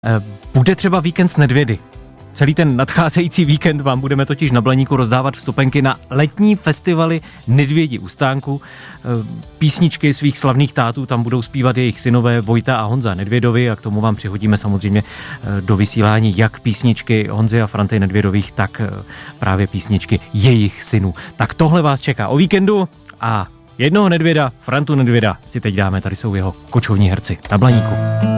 Bude třeba víkend s Nedvědy. Celý ten nadcházející víkend vám budeme totiž na Blaníku rozdávat vstupenky na letní festivaly Nedvědí u stánku. Písničky svých slavných tátů tam budou zpívat jejich synové Vojta a Honza Nedvědovi a k tomu vám přihodíme samozřejmě do vysílání jak písničky Honzy a Franty Nedvědových, tak právě písničky jejich synů. Tak tohle vás čeká o víkendu a jednoho Nedvěda, Frantu Nedvěda, si teď dáme, tady jsou jeho kočovní herci na Blaníku.